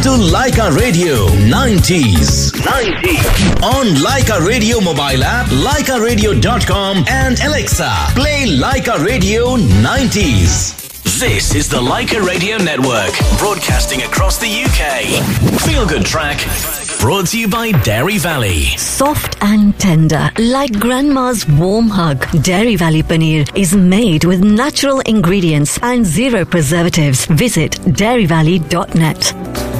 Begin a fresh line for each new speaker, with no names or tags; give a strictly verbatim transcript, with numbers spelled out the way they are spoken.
to Laika Radio nineties. nineties. On Laika Radio mobile app, laika radio dot com and Alexa, play Laika Radio nineties.
This is the Laika Radio Network, broadcasting across the U K. Feel Good Track, brought to you by Dairy Valley.
Soft and tender, like grandma's warm hug, Dairy Valley Paneer is made with natural ingredients and zero preservatives. Visit dairy valley dot net.